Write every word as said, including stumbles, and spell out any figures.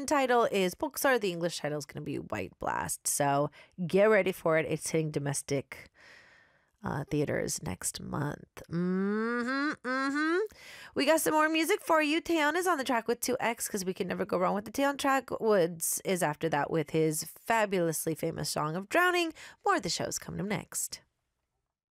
Korean title is Boksar. The English title is going to be White Blast. So get ready for it. It's hitting domestic uh, theaters next month. Mm-hmm, mm-hmm. We got some more music for you. Taeyeon is on the track with two X because we can never go wrong with the Taeyeon track. Woods is after that with his fabulously famous song of Drowning. More of the show's coming up next.